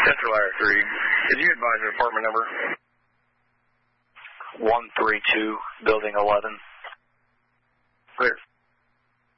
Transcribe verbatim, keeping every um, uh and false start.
Central Air three, did you advise an apartment number? one three two, building eleven. Clear.